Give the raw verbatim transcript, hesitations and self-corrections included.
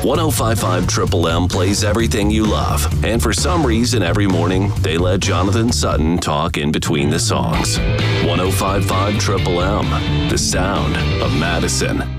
ten fifty-five Triple M plays everything you love, and for some reason every morning they let Jonathan Sutton talk in between the songs. ten fifty-five Triple M, the sound of Madison.